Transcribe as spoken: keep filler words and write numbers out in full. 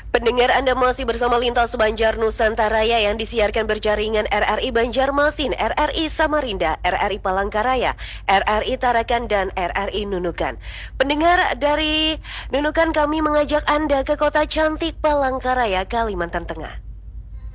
Pendengar, Anda masih bersama Lintas Banjar Nusantara yang disiarkan berjaringan R R I Banjarmasin, R R I Samarinda, R R I Palangkaraya, R R I Tarakan, dan R R I Nunukan. Pendengar, dari Nunukan kami mengajak Anda ke kota cantik Palangkaraya, Kalimantan Tengah.